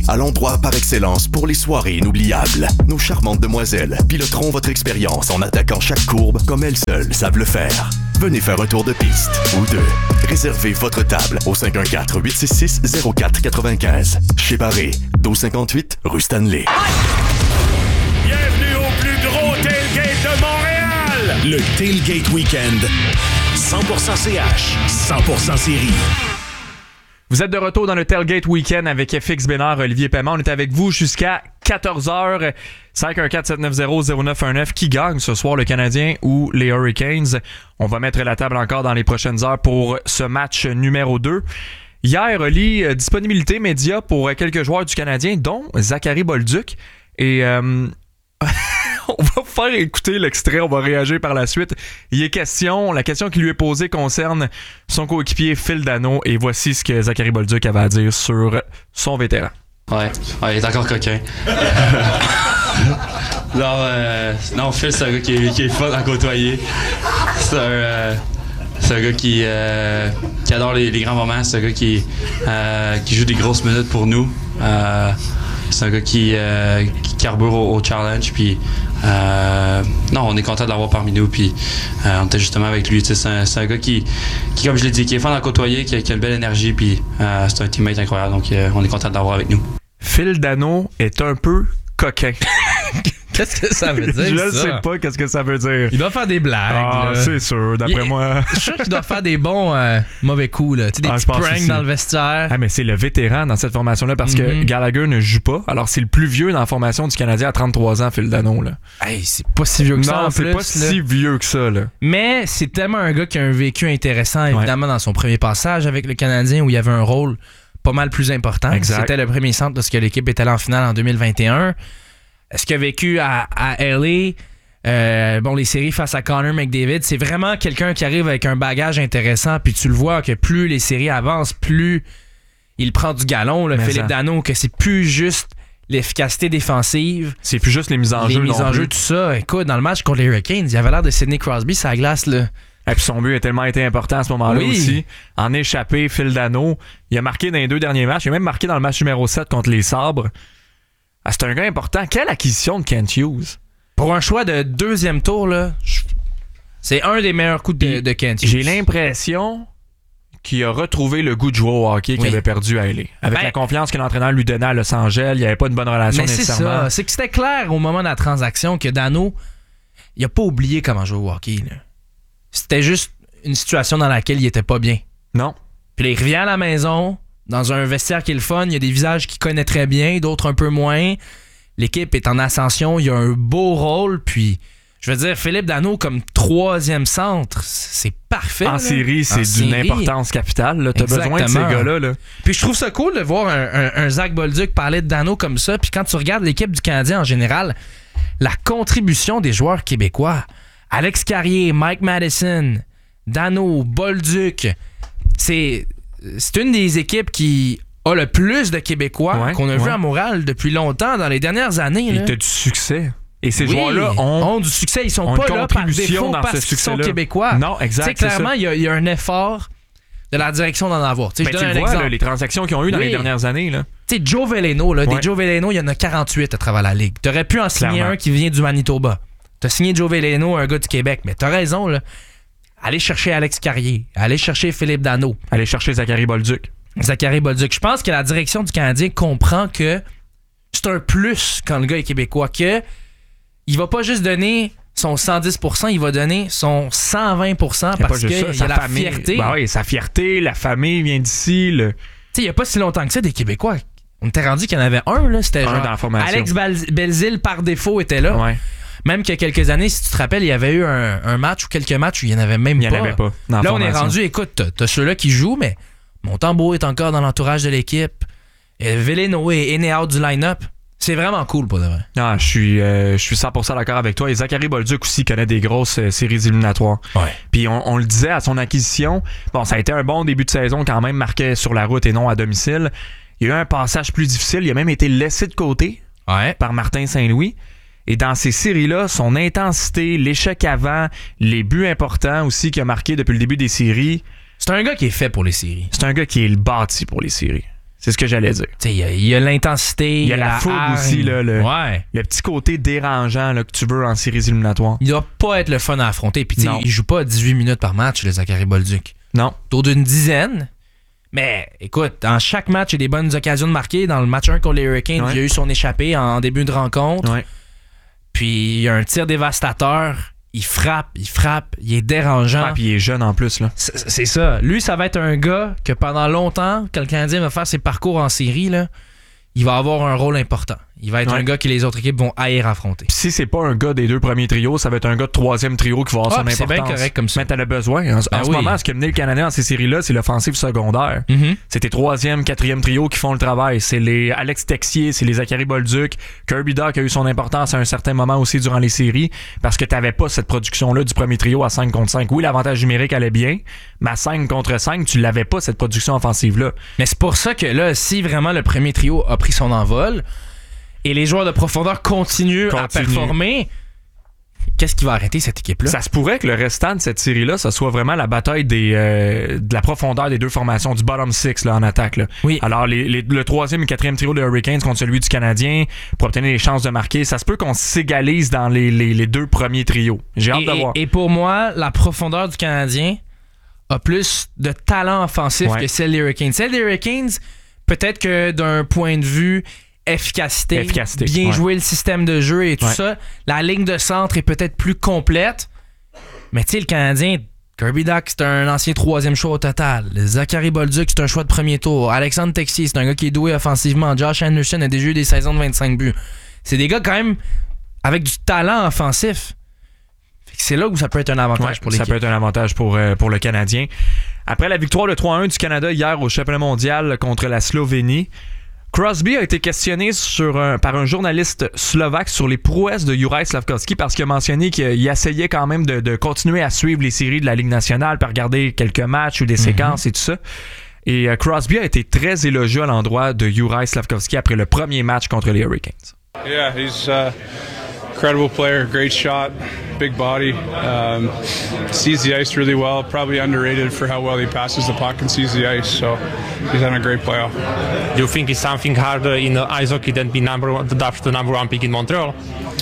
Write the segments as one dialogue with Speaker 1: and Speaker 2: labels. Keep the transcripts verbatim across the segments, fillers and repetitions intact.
Speaker 1: à l'endroit par excellence pour les soirées inoubliables. Nos charmantes demoiselles piloteront votre expérience en attaquant chaque courbe comme elles seules savent le faire. Venez faire un tour de piste ou deux. Réservez votre table au cinq un quatre, huit six six, zéro quatre neuf cinq. Chez Barré, douze cinquante-huit, rue Stanley.
Speaker 2: Bienvenue au plus gros tailgate de Montréal!
Speaker 3: Le Tailgate Weekend. cent pour cent C H, cent pour cent série.
Speaker 4: Vous êtes de retour dans le Tailgate Weekend avec F X Bénard, Olivier Paiement. On est avec vous jusqu'à quatorze heures. cinq un quatre, sept neuf zéro, zéro neuf un neuf. Qui gagne ce soir, le Canadien ou les Hurricanes? On va mettre la table encore dans les prochaines heures pour ce match numéro deux. Hier, Oli, euh, disponibilité média pour quelques joueurs du Canadien, dont Zachary Bolduc. Et euh, on va vous faire écouter l'extrait, on va réagir par la suite. Il est question, la question qui lui est posée concerne son coéquipier Phil Danault. Et voici ce que Zachary Bolduc avait à dire sur son vétéran.
Speaker 5: Ouais, ouais, il est encore coquin. non, euh, non, Phil, c'est un gars qui est, qui est fun à côtoyer. C'est un, euh, c'est un gars qui, euh, qui adore les, les grands moments. C'est un gars qui, euh, qui joue des grosses minutes pour nous. Euh, c'est un gars qui, euh, qui carbure au, au challenge. Puis, euh, non, on est content de l'avoir parmi nous. Puis, euh, on était justement avec lui. C'est un, c'est un gars qui, qui, comme je l'ai dit, qui est fun à côtoyer, qui a, qui a une belle énergie. Puis, euh, c'est un teammate incroyable. Donc, euh, on est content de l'avoir avec nous.
Speaker 4: Phil Danault est un peu coquin.
Speaker 6: Qu'est-ce que ça veut dire?
Speaker 4: Je ne
Speaker 6: ça?
Speaker 4: sais pas qu'est-ce que ça veut dire.
Speaker 6: Il doit faire des blagues.
Speaker 4: Ah,
Speaker 6: là.
Speaker 4: c'est sûr, d'après
Speaker 6: Il-
Speaker 4: moi.
Speaker 6: Je suis sûr qu'il doit faire des bons euh, mauvais coups, là. Tu sais, des
Speaker 4: Ah,
Speaker 6: petits
Speaker 4: je pense
Speaker 6: pranks
Speaker 4: aussi.
Speaker 6: dans le vestiaire.
Speaker 4: Ah, mais c'est le vétéran dans cette formation-là parce que
Speaker 6: Mhm.
Speaker 4: Gallagher ne joue pas. Alors, c'est le plus vieux dans la formation du Canadien à trente-trois ans, Phil Danault. Là.
Speaker 6: Hey, c'est pas si vieux que ça
Speaker 4: Non,
Speaker 6: en
Speaker 4: c'est
Speaker 6: plus.
Speaker 4: pas
Speaker 6: là.
Speaker 4: si vieux que ça. Là.
Speaker 6: Mais c'est tellement un gars qui a un vécu intéressant, évidemment, dans son premier passage avec le Canadien où il avait un rôle pas mal plus important.
Speaker 4: Exact.
Speaker 6: C'était le premier centre lorsque l'équipe est allée en finale en deux mille vingt et un. Ce qu'il a vécu à, à L A, euh, bon, les séries face à Connor McDavid, c'est vraiment quelqu'un qui arrive avec un bagage intéressant. Puis tu le vois que plus les séries avancent, plus il prend du galon, là,
Speaker 4: Mais
Speaker 6: Philippe
Speaker 4: ça.
Speaker 6: Danault, que c'est plus juste l'efficacité défensive.
Speaker 4: C'est plus juste les mises en
Speaker 6: les
Speaker 4: jeu.
Speaker 6: mises
Speaker 4: non
Speaker 6: en
Speaker 4: plus.
Speaker 6: jeu, tout ça. Écoute, dans le match contre les Hurricanes, il avait l'air de Sidney Crosby sur la glace, là.
Speaker 4: Et puis son but a tellement été important à ce moment-là
Speaker 6: Oui.
Speaker 4: aussi. En échappé, Phil Danault, il a marqué dans les deux derniers matchs. Il a même marqué dans le match numéro sept contre les Sabres. Ah, c'est un gars important. Quelle acquisition de Kent Hughes?
Speaker 6: Pour un choix de deuxième tour, là, je- c'est un des meilleurs coups de, de Kent Hughes.
Speaker 4: J'ai l'impression qu'il a retrouvé le goût de jouer au hockey qu'il
Speaker 6: Oui.
Speaker 4: avait perdu à L A. Avec
Speaker 6: Ben-
Speaker 4: la confiance que l'entraîneur lui donnait à Los Angeles, il n'y avait pas une bonne relation
Speaker 6: Mais c'est
Speaker 4: nécessairement.
Speaker 6: ça. C'est que c'était clair au moment de la transaction que Danault, il a pas oublié comment jouer au hockey, là. C'était juste une situation dans laquelle il était pas bien.
Speaker 4: Non.
Speaker 6: Puis là, il revient à la maison, dans un vestiaire qui est le fun. Il y a des visages qu'il connaît très bien, d'autres un peu moins. L'équipe est en ascension. Il y a un beau rôle. Puis, je veux dire, Philippe Danault comme troisième centre, c'est parfait.
Speaker 4: En
Speaker 6: là.
Speaker 4: série, c'est
Speaker 6: En
Speaker 4: d'une
Speaker 6: série.
Speaker 4: importance capitale. Tu as besoin de ces
Speaker 6: Exactement.
Speaker 4: gars-là. Là.
Speaker 6: Puis je trouve ça cool de voir un, un, un Zach Bolduc parler de Danault comme ça. Puis quand tu regardes l'équipe du Canadien en général, la contribution des joueurs québécois, Alex Carrier, Mike Madison, Danault, Bolduc, c'est, c'est une des équipes qui a le plus de Québécois
Speaker 4: Ouais,
Speaker 6: qu'on a
Speaker 4: ouais.
Speaker 6: vu à Montréal depuis longtemps, dans les dernières années.
Speaker 4: Il
Speaker 6: là.
Speaker 4: a du succès. Et ces
Speaker 6: Oui,
Speaker 4: joueurs-là ont,
Speaker 6: ont du succès. Ils sont
Speaker 4: ont
Speaker 6: pas
Speaker 4: une
Speaker 6: là par
Speaker 4: contribution
Speaker 6: défaut
Speaker 4: dans
Speaker 6: parce
Speaker 4: ce
Speaker 6: qu'ils sont
Speaker 4: succès-là.
Speaker 6: québécois.
Speaker 4: Non, exact,
Speaker 6: Tu sais,
Speaker 4: c'est
Speaker 6: clairement,
Speaker 4: ça.
Speaker 6: il y, a- il y a un effort de la direction d'en avoir. Tu sais,
Speaker 4: Ben,
Speaker 6: je
Speaker 4: tu
Speaker 6: donne
Speaker 4: le
Speaker 6: un
Speaker 4: vois,
Speaker 6: exemple.
Speaker 4: là, les transactions qu'ils ont eues dans
Speaker 6: Oui.
Speaker 4: les dernières années. Là.
Speaker 6: Tu sais, Joe Veleno, là,
Speaker 4: Ouais.
Speaker 6: des Joe Veleno, il y en a quarante-huit à travers la ligue. T'aurais pu en signer
Speaker 4: Clairement.
Speaker 6: un qui vient du Manitoba. T'as signé Joe Veleno, un gars du Québec, mais t'as raison, là. Allez chercher Alex Carrier, allez chercher Philippe Danault,
Speaker 4: Aller chercher Zachary Bolduc.
Speaker 6: Zachary Bolduc. Je pense que la direction du Canadien comprend que c'est un plus quand le gars est québécois, que il va pas juste donner son cent dix pour cent, il va donner son cent vingt pour cent
Speaker 4: Il y a
Speaker 6: parce
Speaker 4: pas
Speaker 6: qu'il
Speaker 4: juste ça,
Speaker 6: y a
Speaker 4: sa
Speaker 6: la
Speaker 4: famille.
Speaker 6: fierté.
Speaker 4: Ben oui, sa fierté, la famille vient d'ici. Le...
Speaker 6: Tu sais, il y a pas si longtemps que ça, des Québécois. On était rendu qu'il y en avait un, là. C'était
Speaker 4: Un
Speaker 6: genre
Speaker 4: dans la formation.
Speaker 6: Alex Bal- Belzile, par défaut, était là.
Speaker 4: Ouais.
Speaker 6: Même qu'il y a quelques années, si tu te rappelles, il y avait eu un, un match ou quelques matchs où il n'y en avait même
Speaker 4: Il n'y
Speaker 6: pas.
Speaker 4: en avait pas. Dans la
Speaker 6: Là, on est
Speaker 4: formation.
Speaker 6: rendu, écoute, t'as, t'as ceux-là qui jouent, mais Montembeault est encore dans l'entourage de l'équipe. Et Veleno est in et out du line-up. C'est vraiment cool, pour de vrai.
Speaker 4: Ah, je suis, euh, je suis cent pour cent d'accord avec toi. Et Zachary Bolduc aussi connaît des grosses euh, séries éliminatoires.
Speaker 6: Ouais.
Speaker 4: Puis on, on le disait à son acquisition, bon, ça a été un bon début de saison quand même, marqué sur la route et non à domicile. Il y a eu un passage plus difficile. Il a même été laissé de côté
Speaker 6: Ouais.
Speaker 4: par Martin Saint-Louis. Et dans ces séries-là, son intensité, l'échec avant, les buts importants aussi qu'il a marqué depuis le début des séries,
Speaker 6: C'est un gars qui est fait pour les séries.
Speaker 4: c'est un gars qui est le bâti pour les séries. C'est ce que j'allais dire.
Speaker 6: Il y a, y a l'intensité,
Speaker 4: il y a la, la fougue
Speaker 6: hargne.
Speaker 4: aussi, là, le,
Speaker 6: ouais.
Speaker 4: le petit côté dérangeant là, que tu veux en séries éliminatoires.
Speaker 6: Il doit pas être le fun à affronter. Puis il joue pas dix-huit minutes par match, le Zachary Bolduc.
Speaker 4: Non.
Speaker 6: Autour d'une dizaine. Mais écoute, dans chaque match, il y a des bonnes occasions de marquer. Dans le match un contre les Hurricanes, ouais. il y a eu son échappée en début de rencontre.
Speaker 4: Ouais.
Speaker 6: Puis il y a un tir dévastateur. Il frappe, il frappe, il est dérangeant.
Speaker 4: Ah, puis il est jeune en plus. Là.
Speaker 6: C'est, c'est ça. Lui, ça va être un gars que pendant longtemps, quand le Canadien va faire ses parcours en série, là, il va avoir un rôle important. Il va être ouais. un gars que les autres équipes vont haïr affronter.
Speaker 4: Puis si c'est pas un gars des deux premiers trios, ça va être un gars de troisième trio qui va avoir
Speaker 6: ah,
Speaker 4: son importance.
Speaker 6: C'est bien correct comme ça.
Speaker 4: Mais t'en as besoin. En, ben en oui. ce moment, ce qui a mené le Canadien dans ces séries-là, c'est l'offensive secondaire. Mm-hmm. C'est tes troisième, quatrième trio qui font le travail. C'est les Alex Texier, c'est les Zachary Bolduc. Kirby Dach a eu son importance à un certain moment aussi durant les séries parce que t'avais pas cette production-là du premier trio à cinq contre cinq. Oui, l'avantage numérique allait bien, mais à cinq contre cinq, tu l'avais pas, cette production offensive-là.
Speaker 6: Mais c'est pour ça que là, si vraiment le premier trio a pris son envol, et les joueurs de profondeur continuent Continue. à performer, qu'est-ce qui va arrêter cette équipe-là?
Speaker 4: Ça se pourrait que le restant de cette série-là, ça soit vraiment la bataille des, euh, de la profondeur des deux formations, du bottom six là, en attaque. Là.
Speaker 6: Oui.
Speaker 4: Alors, les, les, le troisième et quatrième trio des Hurricanes contre celui du Canadien pour obtenir les chances de marquer, ça se peut qu'on s'égalise dans les, les, les deux premiers trios. J'ai hâte
Speaker 6: et,
Speaker 4: de voir.
Speaker 6: Et pour moi, la profondeur du Canadien a plus de talent offensif ouais. que celle des Hurricanes. Celle des Hurricanes, peut-être que d'un point de vue Efficacité,
Speaker 4: Efficacité,
Speaker 6: bien
Speaker 4: ouais.
Speaker 6: jouer le système de jeu et tout
Speaker 4: ouais.
Speaker 6: ça. La ligne de centre est peut-être plus complète. Mais tu sais, le Canadien, Kirby Dach, c'est un ancien troisième choix au total. Zachary Bolduc, c'est un choix de premier tour. Alexandre Texier, c'est un gars qui est doué offensivement. Josh Anderson a déjà eu des saisons de vingt-cinq buts. C'est des gars quand même avec du talent offensif. C'est là où ça peut être un avantage
Speaker 4: ouais,
Speaker 6: pour l'équipe.
Speaker 4: Ça peut être un avantage pour, euh, pour le Canadien. Après la victoire de trois à un du Canada hier au championnat mondial contre la Slovénie, Crosby a été questionné sur un, par un journaliste slovaque sur les prouesses de Juraj Slafkovský parce qu'il a mentionné qu'il essayait quand même de, de continuer à suivre les séries de la Ligue nationale par regarder quelques matchs ou des mm-hmm. séquences et tout ça. Et uh, Crosby a été très élogieux à l'endroit de Juraj Slafkovský après le premier match contre les Hurricanes.
Speaker 7: Yeah, he's uh, incredible player, great shot, big body, um, sees the ice really well, probably underrated for how well he passes the puck and sees the ice, so he's having a great playoff.
Speaker 8: Do you think it's something harder in ice hockey than be number one, the number one pick in Montreal?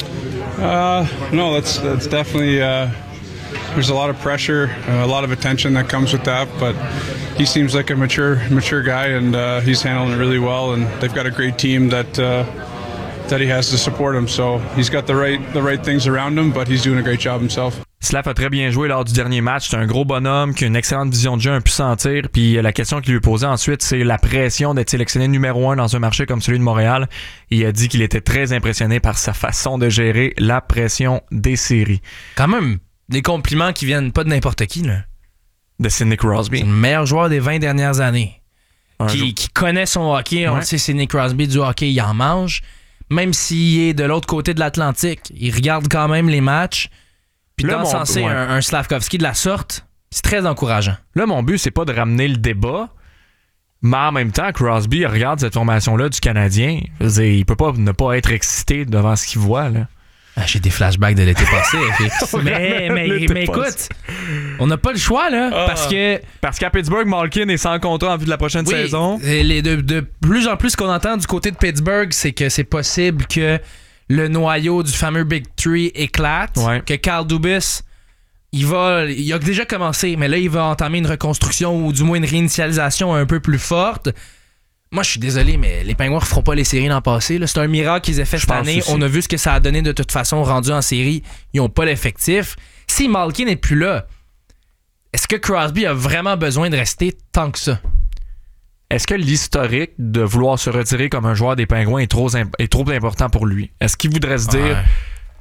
Speaker 7: Uh, no, that's that's definitely uh, there's a lot of pressure, uh, a lot of attention that comes with that, but he seems like a mature mature guy and uh, he's handling it really well, and they've got a great team that. Uh, that he has to support him, so he's got the right the right things around him, but he's doing a great job himself.
Speaker 4: Slav a très bien joué lors du dernier match. C'est un gros bonhomme qui a une excellente vision de jeu, un puissant tir. Puis la question qu'il lui posait ensuite, c'est la pression d'être sélectionné numéro un dans un marché comme celui de Montréal. Il a dit qu'il était très impressionné par sa façon de gérer la pression des séries.
Speaker 6: Quand même, des compliments qui viennent pas de n'importe qui, là.
Speaker 4: De Sidney Crosby.
Speaker 6: C'est le meilleur joueur des vingt dernières années. Qui, qui connaît son hockey. On
Speaker 4: ouais.
Speaker 6: le sait, Sidney Crosby, du hockey, il en mange. Même s'il est de l'autre côté de l'Atlantique, il regarde quand même les matchs. Puis d'encenser ouais. un, un Slafkovský de la sorte, c'est très encourageant.
Speaker 4: Là, mon but, c'est pas de ramener le débat, mais en même temps, Crosby regarde cette formation-là du Canadien. Je veux dire, il peut pas ne pas être excité devant ce qu'il voit, là.
Speaker 6: Ah, j'ai des flashbacks de l'été passé. mais mais, mais écoute, on n'a pas le choix, là. Ah, parce que.
Speaker 4: Parce qu'à Pittsburgh, Malkin est sans contrat en vue de la prochaine
Speaker 6: oui,
Speaker 4: saison.
Speaker 6: Les, de, de plus en plus, ce qu'on entend du côté de Pittsburgh, c'est que c'est possible que le noyau du fameux Big Three éclate.
Speaker 4: Ouais.
Speaker 6: Que Carl Dubas, il va. Il a déjà commencé, mais là, il va entamer une reconstruction ou du moins une réinitialisation un peu plus forte. Moi, je suis désolé, mais les Pingouins ne feront pas les séries l'an passé. Là. C'est un miracle qu'ils aient fait je cette année. Aussi. On a vu ce que ça a donné de toute façon rendu en série. Ils n'ont pas l'effectif. Si Malkin n'est plus là, est-ce que Crosby a vraiment besoin de rester tant que ça?
Speaker 4: Est-ce que l'historique de vouloir se retirer comme un joueur des Pingouins est trop, imp- est trop important pour lui? Est-ce qu'il voudrait se dire ouais.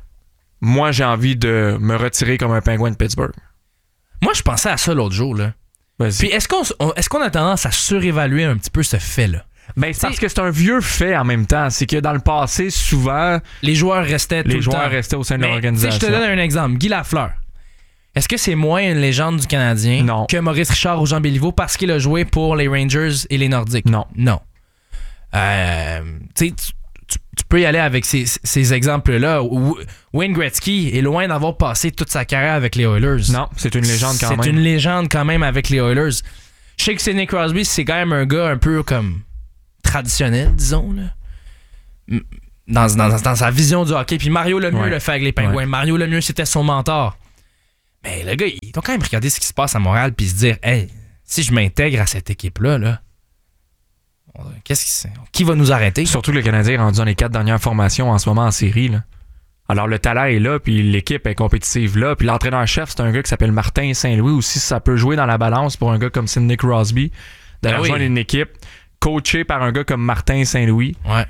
Speaker 4: « Moi, j'ai envie de me retirer comme un Pingouin de Pittsburgh ».
Speaker 6: Moi, je pensais à ça l'autre jour, là.
Speaker 4: Vas-y.
Speaker 6: Puis est-ce qu'on, est-ce qu'on a tendance à surévaluer un petit peu ce fait-là?
Speaker 4: Ben, c'est parce que c'est un vieux fait en même temps. C'est que dans le passé, souvent...
Speaker 6: Les joueurs restaient tout
Speaker 4: les
Speaker 6: le
Speaker 4: joueurs
Speaker 6: temps.
Speaker 4: restaient au sein de
Speaker 6: Mais,
Speaker 4: l'organisation.
Speaker 6: Je te donne un exemple. Guy Lafleur. Est-ce que c'est moins une légende du Canadien
Speaker 4: non.
Speaker 6: que Maurice Richard ou Jean Béliveau parce qu'il a joué pour les Rangers et les Nordiques?
Speaker 4: Non.
Speaker 6: Non. Euh, tu sais, tu, tu peux y aller avec ces, ces exemples-là. Wayne Gretzky est loin d'avoir passé toute sa carrière avec les Oilers.
Speaker 4: Non, c'est une légende quand
Speaker 6: c'est
Speaker 4: même.
Speaker 6: C'est une légende quand même avec les Oilers. Je sais que Sidney Crosby, c'est quand même un gars un peu comme traditionnel, disons, là. Dans, dans, dans sa vision du hockey. Puis Mario Lemieux ouais. le fait avec les Pingouins. Ouais. Mario Lemieux, c'était son mentor. Mais le gars, il doit quand même regarder ce qui se passe à Montréal puis se dire, hey, si je m'intègre à cette équipe-là, là, qu'est-ce qui c'est? Qui va nous arrêter?
Speaker 4: Surtout que le Canadien est rendu dans les quatre dernières formations en ce moment en série, là. Alors, le talent est là, puis l'équipe est compétitive là. Puis l'entraîneur-chef, c'est un gars qui s'appelle Martin Saint-Louis aussi. Ça peut jouer dans la balance pour un gars comme Sidney Crosby de ben rejoindre oui. une équipe coachée par un gars comme Martin Saint-Louis.
Speaker 6: Ouais.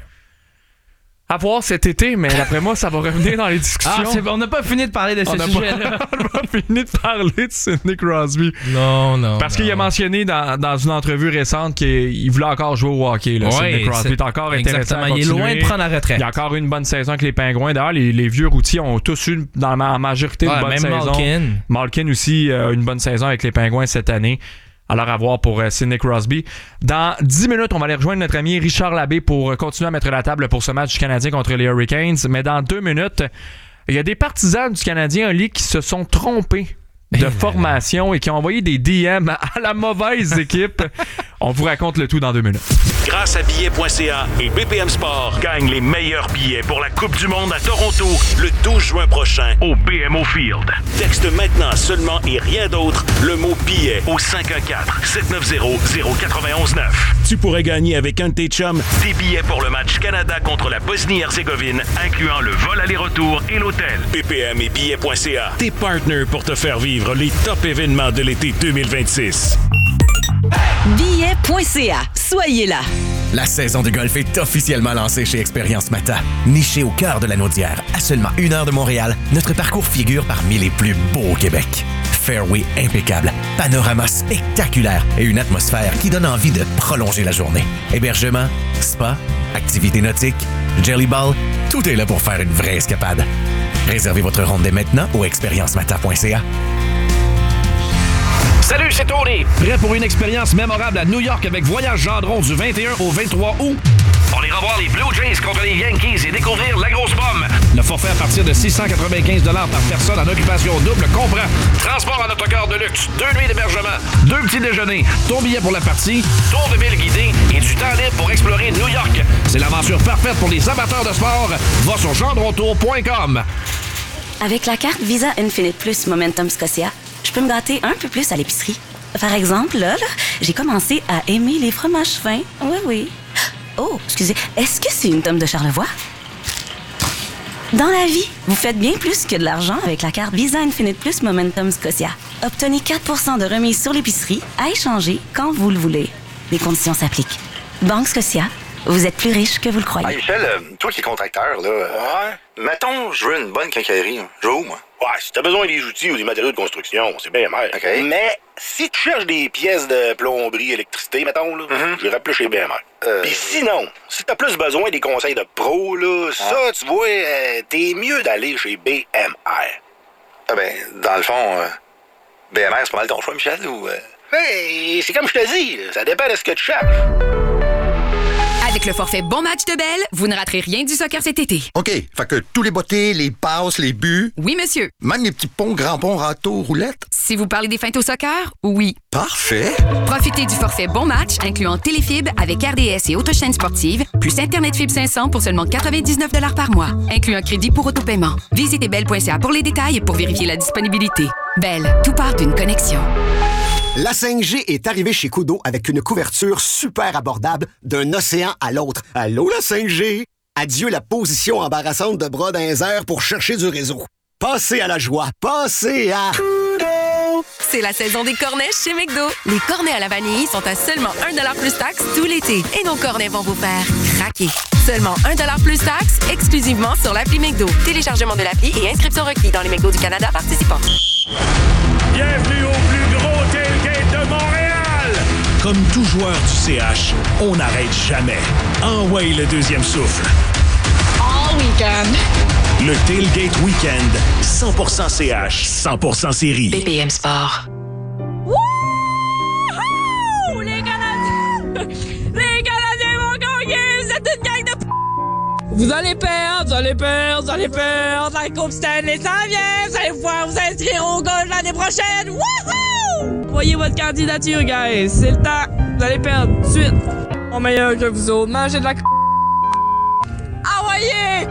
Speaker 4: À voir cet été, mais d'après moi, ça va revenir dans les discussions.
Speaker 6: Ah, c'est bon, on n'a pas fini de parler de ce sujet-là.
Speaker 4: On n'a pas fini de parler de Sidney Crosby.
Speaker 6: Non, non.
Speaker 4: Parce
Speaker 6: non.
Speaker 4: qu'il a mentionné dans, dans une entrevue récente qu'il voulait encore jouer au hockey. Là, ouais, Sidney Crosby est encore intéressant à continuer.
Speaker 6: Il est loin de prendre la retraite.
Speaker 4: Il a encore eu une bonne saison avec les Pingouins. D'ailleurs, les, les vieux routiers ont tous eu, dans la majorité,
Speaker 6: ouais,
Speaker 4: une bonne
Speaker 6: même
Speaker 4: saison.
Speaker 6: Malkin.
Speaker 4: Malkin aussi a euh, une bonne saison avec les Pingouins cette année. Alors, à voir pour euh, Sidney Crosby. Dans dix minutes, on va aller rejoindre notre ami Richard Labbé pour euh, continuer à mettre la table pour ce match du Canadien contre les Hurricanes. Mais dans deux minutes, il y a des partisans du Canadien, Oli, qui se sont trompés de hey, formation et qui ont envoyé des D M à la mauvaise équipe. On vous raconte le tout dans deux minutes.
Speaker 3: Grâce à billets point c a et B P M Sport, gagne les meilleurs billets pour la Coupe du Monde à Toronto le douze juin prochain au B M O Field. Texte maintenant seulement et rien d'autre le mot billet au cinq un quatre, sept neuf zéro, zéro neuf un neuf. Tu pourrais gagner avec un de tes chums des billets pour le match Canada contre la Bosnie-Herzégovine, incluant le vol aller-retour et l'hôtel. B P M et billets point c a, tes partenaires pour te faire vivre les top événements de l'été deux mille vingt-six.
Speaker 9: billets point c a. Soyez là.
Speaker 10: La saison de golf est officiellement lancée chez Expérience Mata. Niché au cœur de la Naudière, à seulement une heure de Montréal, notre parcours figure parmi les plus beaux au Québec. Fairway impeccable, panorama spectaculaire et une atmosphère qui donne envie de prolonger la journée. Hébergement, spa, activités nautiques, jelly ball, tout est là pour faire une vraie escapade. Réservez votre ronde dès maintenant au expérience mata point c a.
Speaker 11: Salut, c'est Tony! Prêt pour une expérience mémorable à New York avec Voyage Gendron du vingt et un au vingt-trois août? On ira voir les Blue Jays contre les Yankees et découvrir la grosse pomme. Le forfait à partir de six cent quatre-vingt-quinze dollars par personne en occupation double comprend transport en autocar de luxe, deux nuits d'hébergement, deux petits déjeuners, ton billet pour la partie, tour de ville guidé et du temps libre pour explorer New York. C'est l'aventure parfaite pour les amateurs de sport. Va sur gendrontour point com.
Speaker 9: Avec la carte Visa Infinite Plus Momentum Scotia, je peux me gâter un peu plus à l'épicerie. Par exemple, là, là j'ai commencé à aimer les fromages fins. Oui, oui. Oh, excusez, est-ce que c'est une tome de Charlevoix? Dans la vie, vous faites bien plus que de l'argent avec la carte Visa Infinite Plus Momentum Scotia. Obtenez quatre pour cent de remise sur l'épicerie à échanger quand vous le voulez. Les conditions s'appliquent. Banque Scotia, vous êtes plus riche que vous le croyez.
Speaker 12: Ah, Michel, euh, toi qui es contracteur, là, ouais. Mettons, je veux une bonne quincaillerie. Je veux où, moi?
Speaker 13: Ouais, si t'as besoin des outils ou des matériaux de construction, c'est bien mal.
Speaker 12: OK.
Speaker 13: Mais si tu cherches des pièces de plomberie, électricité, mettons, là,
Speaker 12: mm-hmm.
Speaker 13: j'irais plus chez B M R. Euh... Puis sinon, si t'as plus besoin des conseils de pro, là, ah. ça, tu vois, euh, t'es mieux d'aller chez B M R.
Speaker 12: Ah ben, dans le fond, euh, B M R, c'est pas mal ton choix, Michel, ou... Euh...
Speaker 13: Hey, c'est comme je te dis, ça dépend de ce que tu cherches.
Speaker 14: Avec le forfait Bon Match de Bell, vous ne raterez rien du soccer cet été.
Speaker 15: OK, fait que tous les bottées, les passes, les buts...
Speaker 14: Oui, monsieur.
Speaker 15: Même les petits ponts, grands ponts, râteaux, roulettes...
Speaker 14: Si vous parlez des feintes au soccer, oui.
Speaker 15: Parfait.
Speaker 14: Profitez du forfait Bon Match, incluant téléfibre avec R D S et autres chaînes sportives, plus Internet Fibre cinq cents pour seulement quatre-vingt-dix-neuf dollars par mois, inclut un crédit pour autopaiement. Visitez bell point c a pour les détails et pour vérifier la disponibilité. Bell, tout part d'une connexion.
Speaker 16: La cinq G est arrivée chez Koodo avec une couverture super abordable d'un océan à l'autre. Allô, la cinq G? Adieu la position embarrassante de bras dans les airs pour chercher du réseau. Passez à la joie. Passez à... Koodo!
Speaker 14: C'est la saison des cornets chez McDo. Les cornets à la vanille sont à seulement un dollar plus taxe tout l'été. Et nos cornets vont vous faire craquer. Seulement un dollar plus taxe, exclusivement sur l'appli McDo. Téléchargement de l'appli et inscription requis dans les McDo du Canada participants.
Speaker 2: Bienvenue au plus gros tailgate de Montréal!
Speaker 3: Comme tout joueur du C H, on n'arrête jamais. Envoyez le deuxième souffle.
Speaker 17: All weekend.
Speaker 3: Le Tailgate Weekend, cent pour cent C H, cent pour cent série.
Speaker 14: B P M Sport.
Speaker 17: Wouhou! Les Canadiens! Les Canadiens vont gagner! C'est une gang de p***! Vous allez perdre, vous allez perdre, vous allez perdre! La Coupe Stanley s'en vient! Vous allez pouvoir vous inscrire au golf l'année prochaine! Wouhou! Voyez votre candidature, guys! C'est le temps! Vous allez perdre tout de suite! On meilleur que vous autres. Mangez de la c***. Envoyez!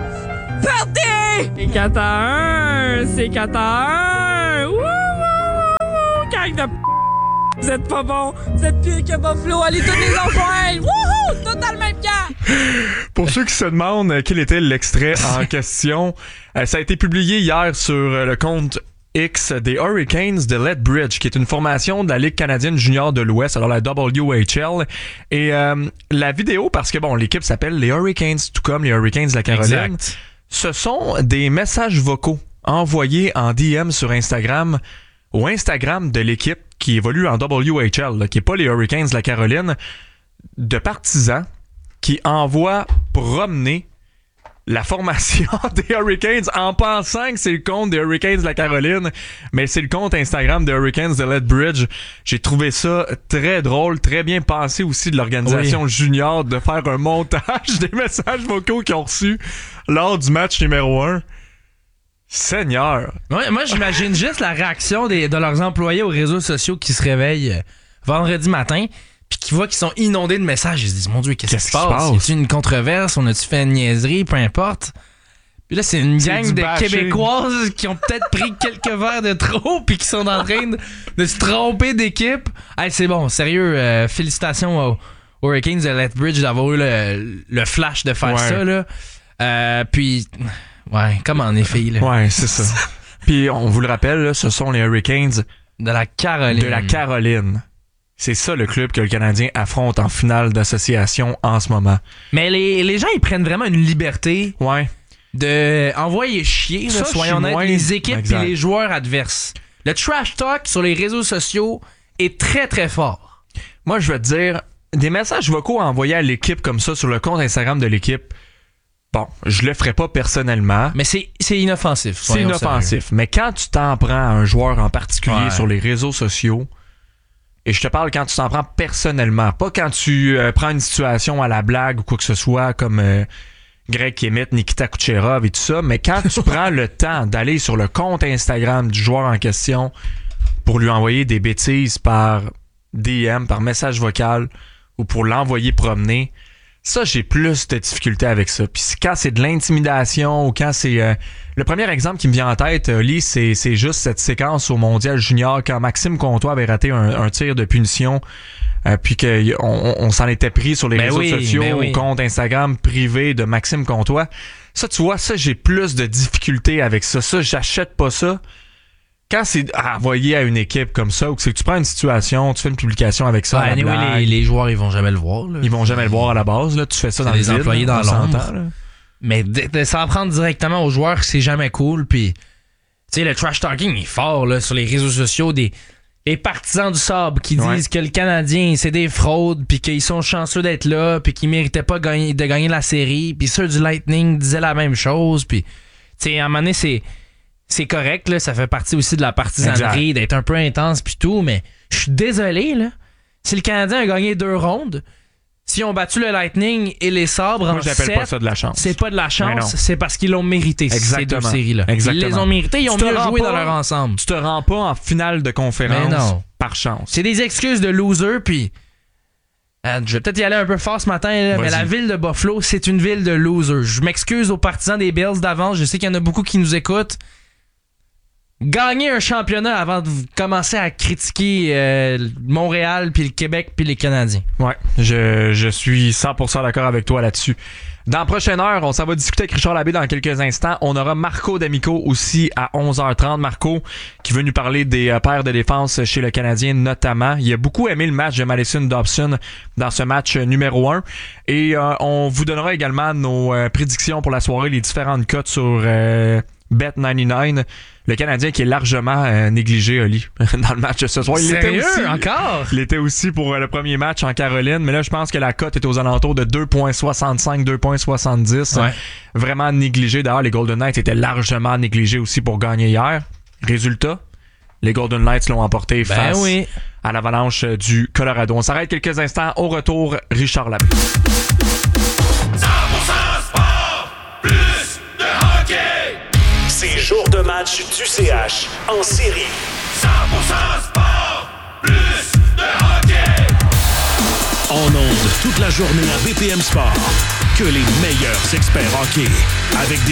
Speaker 17: Partez! C'est quatre à un! C'est quatre à un! Wouh, wouh, wouh, wouh! Gang de p***! Vous êtes pas bon! Vous êtes pire que Buffalo! Allez, tous les enfoirés! Wouhou! Tout dans le même camp!
Speaker 4: Pour ceux qui se demandent euh, quel était l'extrait en question, euh, ça a été publié hier sur euh, le compte X des Hurricanes de Lethbridge, qui est une formation de la Ligue canadienne junior de l'Ouest, alors la W H L. Et euh, la vidéo, parce que bon, l'équipe s'appelle les Hurricanes, tout comme les Hurricanes de la Caroline. Exact. Ce sont des messages vocaux envoyés en D M sur Instagram au Instagram de l'équipe qui évolue en W H L, là, qui n'est pas les Hurricanes de la Caroline, de partisans qui envoient promener la formation des Hurricanes en pensant que c'est le compte des Hurricanes de la Caroline, mais c'est le compte Instagram des Hurricanes de Lethbridge. J'ai trouvé ça très drôle, très bien pensé aussi de l'organisation oui. junior de faire un montage des messages vocaux qu'ils ont reçus lors du match numéro un. Seigneur!
Speaker 6: Ouais, moi, j'imagine juste la réaction des, de leurs employés aux réseaux sociaux qui se réveillent euh, vendredi matin puis qui voient qu'ils sont inondés de messages. Ils se disent, mon Dieu, qu'est-ce, qu'est-ce qui se passe? Y a-t-il une controverse? On a-tu fait une niaiserie? Peu importe. Puis là, c'est une c'est gang de bashing. Québécoises qui ont peut-être pris quelques verres de trop puis qui sont en train de, de se tromper d'équipe. Hey, c'est bon, sérieux, euh, félicitations aux, aux Hurricanes de Lethbridge d'avoir eu le, le flash de faire ouais. ça, là. Euh, puis... Ouais, comme en effet, là.
Speaker 4: Ouais, c'est ça. Puis on vous le rappelle, là, ce sont les Hurricanes
Speaker 6: de la Caroline.
Speaker 4: De la Caroline. C'est ça le club que le Canadien affronte en finale d'association en ce moment.
Speaker 6: Mais les, les gens, ils prennent vraiment une liberté
Speaker 4: ouais.
Speaker 6: de envoyer chier, ça, là, soyons honnêtes, moins... les équipes et les joueurs adverses. Le trash talk sur les réseaux sociaux est très, très fort.
Speaker 4: Moi, je veux te dire, des messages vocaux envoyés à l'équipe comme ça sur le compte Instagram de l'équipe, bon, je le ferai pas personnellement.
Speaker 6: Mais c'est, c'est inoffensif.
Speaker 4: C'est inoffensif. Sérieux. Mais quand tu t'en prends à un joueur en particulier ouais. sur les réseaux sociaux, et je te parle quand tu t'en prends personnellement, pas quand tu euh, prends une situation à la blague ou quoi que ce soit, comme euh, Greg Kimmit, Nikita Kucherov et tout ça, mais quand tu prends le temps d'aller sur le compte Instagram du joueur en question pour lui envoyer des bêtises par D M, par message vocal, ou pour l'envoyer promener, ça, j'ai plus de difficultés avec ça. Puis quand c'est de l'intimidation ou quand c'est... Euh, le premier exemple qui me vient en tête, euh, Lee, c'est, c'est juste cette séquence au Mondial Junior quand Maxime Comtois avait raté un, un tir de punition euh, puis qu'on on, on s'en était pris sur les ben réseaux oui, sociaux ben oui. au compte Instagram privé de Maxime Comtois. Ça, tu vois, ça, j'ai plus de difficultés avec ça. Ça, j'achète pas ça. Quand c'est envoyé à une équipe comme ça, ou que c'est que tu prends une situation, tu fais une publication avec ça.
Speaker 6: Ouais, anyway, les, les joueurs, ils vont jamais le voir. Là.
Speaker 4: Ils vont jamais le voir à la base. Là. Tu fais ça c'est dans les employés
Speaker 6: dans l'ombre. Mais de, de s'en prendre directement aux joueurs, c'est jamais cool. Puis, tu sais, le trash talking est fort là, sur les réseaux sociaux. Des les partisans du Sabre qui ouais. disent que le Canadien, c'est des fraudes, puis qu'ils sont chanceux d'être là, puis qu'ils méritaient pas gagner, de gagner la série. Puis ceux du Lightning disaient la même chose. Puis, tu sais, à un moment donné, c'est... C'est correct, là, ça fait partie aussi de la partisanerie, exact. D'être un peu intense pis tout, mais je suis désolé, là. Si le Canadien a gagné deux rondes, s'ils ont battu le Lightning et les Sabres
Speaker 4: Moi,
Speaker 6: en
Speaker 4: j'appelle
Speaker 6: sept,
Speaker 4: pas ça de la chance.
Speaker 6: C'est pas de la chance, c'est parce qu'ils l'ont mérité, Exactement. Ces deux séries-là.
Speaker 4: Exactement.
Speaker 6: Ils les ont mérités, ils ont mieux joué pas, dans leur ensemble.
Speaker 4: Tu te rends pas en finale de conférence non. par chance.
Speaker 6: C'est des excuses de loser, puis... Euh, je vais peut-être y aller un peu fort ce matin, là, mais la ville de Buffalo, c'est une ville de losers. Je m'excuse aux partisans des Bills d'avance, je sais qu'il y en a beaucoup qui nous écoutent. Gagner un championnat avant de commencer à critiquer euh, Montréal, puis le Québec, puis les Canadiens.
Speaker 4: Ouais, je, je suis cent pour cent d'accord avec toi là-dessus. Dans la prochaine heure, on s'en va discuter avec Richard Labbé dans quelques instants. On aura Marco D'Amico aussi à onze heures trente. Marco qui veut nous parler des euh, paires de défense chez le Canadien notamment. Il a beaucoup aimé le match de Madison Dobson dans ce match numéro un. Et euh, on vous donnera également nos euh, prédictions pour la soirée, les différentes cotes sur euh, Bet quatre-vingt-dix-neuf. Le Canadien qui est largement euh, négligé, Oli, dans le match de ce soir. Il
Speaker 6: Sérieux?
Speaker 4: Était aussi,
Speaker 6: encore?
Speaker 4: Il était aussi pour euh, le premier match en Caroline, mais là, je pense que la cote est aux alentours de deux virgule soixante-cinq, deux virgule soixante-dix.
Speaker 6: Ouais.
Speaker 4: Vraiment négligé. D'ailleurs, les Golden Knights étaient largement négligés aussi pour gagner hier. Résultat, les Golden Knights l'ont emporté
Speaker 6: ben
Speaker 4: face
Speaker 6: oui.
Speaker 4: à l'Avalanche du Colorado. On s'arrête quelques instants. Au retour, Richard Labbé.
Speaker 3: C'est jour de match du C H en série.
Speaker 2: cent pour cent sport, plus de hockey.
Speaker 11: En ondes,
Speaker 18: toute la journée à B P M Sport. Que les meilleurs experts hockey. Avec des